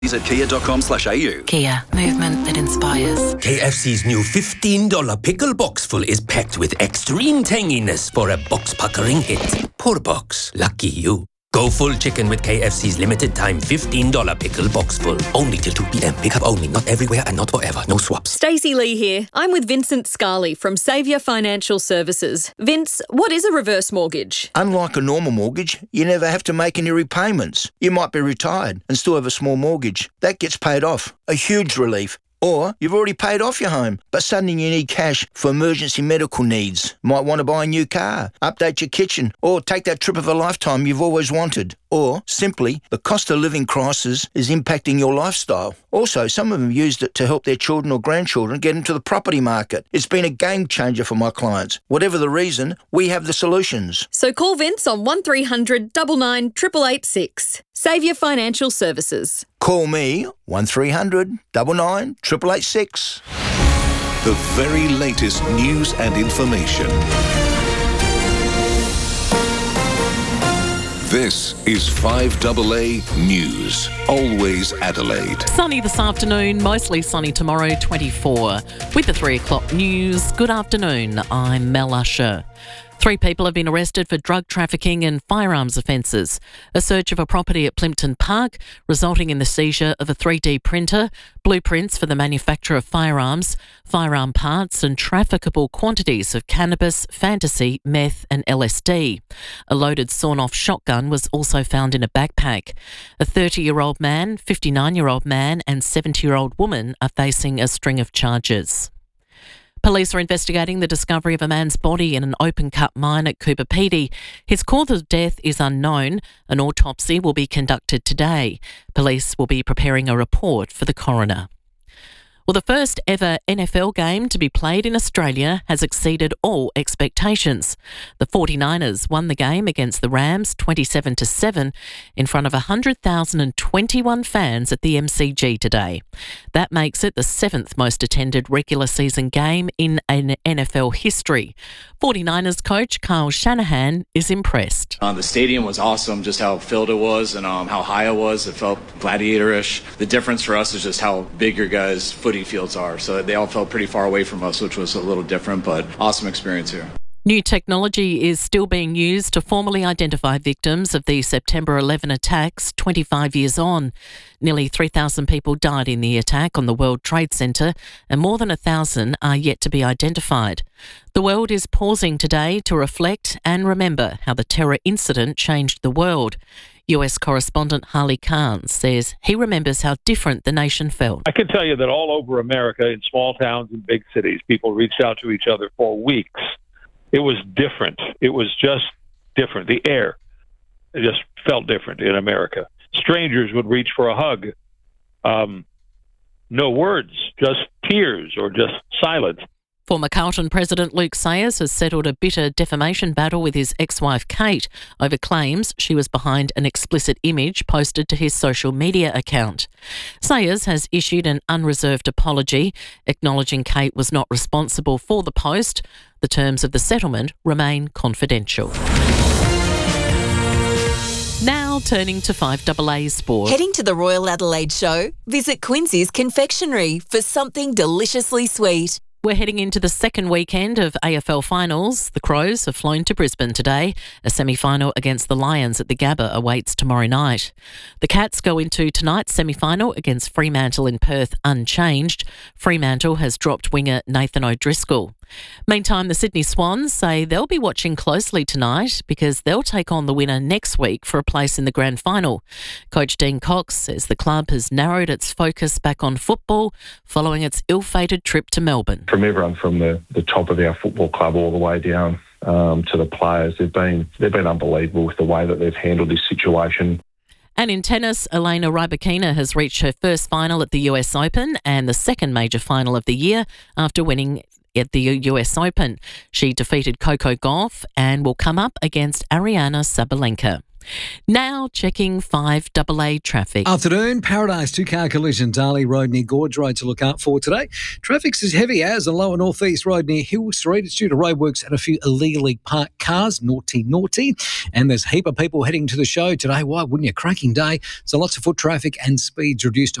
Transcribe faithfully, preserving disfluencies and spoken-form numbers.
at kia dot com slash a u. Kia, movement that inspires. K F C's new fifteen dollars pickle box full is packed with extreme tanginess for a box-puckering hit. Poor box. Lucky you. Go full chicken with K F C's limited time fifteen dollars pickle box full. Only till two p.m. Pick up only. Not everywhere and not forever. No swaps. Stacey Lee here. I'm with Vincent Scarley from Saviour Financial Services. Vince, what is a reverse mortgage? Unlike a normal mortgage, you never have to make any repayments. You might be retired and still have a small mortgage. That gets paid off. A huge relief. Or you've already paid off your home, but suddenly you need cash for emergency medical needs. Might want to buy a new car, update your kitchen, or take that trip of a lifetime you've always wanted. Or, simply, the cost of living crisis is impacting your lifestyle. Also, some of them used it to help their children or grandchildren get into the property market. It's been a game changer for my clients. Whatever the reason, we have the solutions. So call Vince on one three hundred nine nine eight eight eight six. Saviour Financial Services. Call me, one three hundred nine nine eight eight eight six. The very latest news and information. This is five A A News. Always Adelaide. Sunny this afternoon, mostly sunny tomorrow, twenty-four. With the three o'clock news, good afternoon, I'm Mel Usher. Three people have been arrested for drug trafficking and firearms offences. A search of a property at Plimpton Park, resulting in the seizure of a three D printer, blueprints for the manufacture of firearms, firearm parts and trafficable quantities of cannabis, fantasy, meth and L S D. A loaded sawn-off shotgun was also found in a backpack. A thirty-year-old man, fifty-nine-year-old man and seventy-year-old woman are facing a string of charges. Police are investigating the discovery of a man's body in an open-cut mine at Cooper Pedy. His cause of death is unknown. An autopsy will be conducted today. Police will be preparing a report for the coroner. Well, the first ever N F L game to be played in Australia has exceeded all expectations. The forty-niners won the game against the Rams twenty-seven to seven in front of one hundred thousand twenty-one fans at the M C G today. That makes it the seventh most attended regular season game in N F L history. forty-niners coach Kyle Shanahan is impressed. Uh, the stadium was awesome, just how filled it was and um, how high it was. It felt gladiatorish. The difference for us is just how big your guys' footy fields are. So they all felt pretty far away from us, which was a little different, but awesome experience here. New technology is still being used to formally identify victims of the September eleventh attacks twenty-five years on. Nearly three thousand people died in the attack on the World Trade Center and more than one thousand are yet to be identified. The world is pausing today to reflect and remember how the terror incident changed the world. U S correspondent Harley Kahn says he remembers how different the nation felt. I can tell you that all over America, in small towns and big cities, people reached out to each other for weeks. It was different. It was just different. The air it just felt different in America. Strangers would reach for a hug. Um, no words, just tears or just silence. Former Carlton President Luke Sayers has settled a bitter defamation battle with his ex-wife Kate over claims she was behind an explicit image posted to his social media account. Sayers has issued an unreserved apology, acknowledging Kate was not responsible for the post. The terms of the settlement remain confidential. Now turning to five A A Sport. Heading to the Royal Adelaide Show? Visit Quincy's Confectionery for something deliciously sweet. We're heading into the second weekend of A F L finals. The Crows have flown to Brisbane today. A semi-final against the Lions at the Gabba awaits tomorrow night. The Cats go into tonight's semi-final against Fremantle in Perth unchanged. Fremantle has dropped winger Nathan O'Driscoll. Meantime, the Sydney Swans say they'll be watching closely tonight because they'll take on the winner next week for a place in the grand final. Coach Dean Cox says the club has narrowed its focus back on football following its ill-fated trip to Melbourne. From everyone from the, the top of our football club all the way down um, to the players, they've been they've been unbelievable with the way that they've handled this situation. And in tennis, Elena Rybakina has reached her first final at the U S Open and the second major final of the year after winning at the U S Open. She defeated Coco Gauff and will come up against Ariana Sabalenka. Now checking five A A traffic. Afternoon, Paradise two-car collision, Darley Road near Gorge Road to look out for today. Traffic's as heavy as a lower northeast road near Hill Street. It's due to roadworks and a few illegally parked cars. Naughty, naughty. And there's a heap of people heading to the show today. Why wouldn't you? Cracking day. So lots of foot traffic and speeds reduced